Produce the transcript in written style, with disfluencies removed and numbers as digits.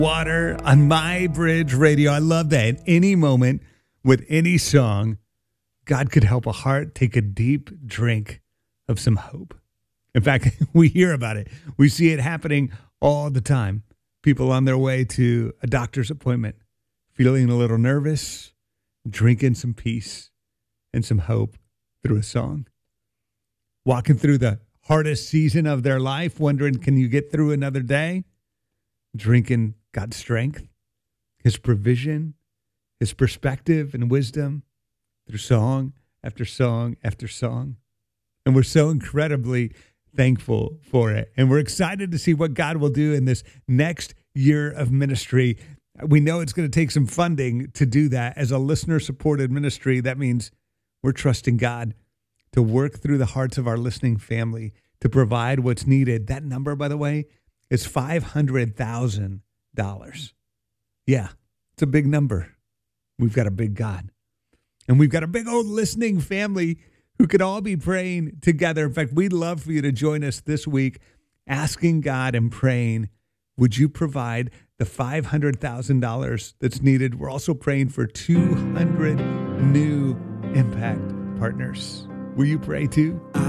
Water on My Bridge Radio. I love that. At any moment, with any song, God could help a heart take a deep drink of some hope. In fact, we hear about it. We see it happening all the time. People on their way to a doctor's appointment, feeling a little nervous, drinking some peace and some hope through a song. Walking through the hardest season of their life, wondering, can you get through another day? Drinking God's strength, his provision, his perspective and wisdom through song after song after song. And we're so incredibly thankful for it. And we're excited to see what God will do in this next year of ministry. We know it's going to take some funding to do that. As a listener-supported ministry, that means we're trusting God to work through the hearts of our listening family to provide what's needed. That number, by the way, is $500,000. Yeah, it's a big number. We've got a big God. And we've got a big old listening family who could all be praying together. In fact, we'd love for you to join us this week asking God and praying, would you provide the $500,000 that's needed? We're also praying for 200 new impact partners. Will you pray too?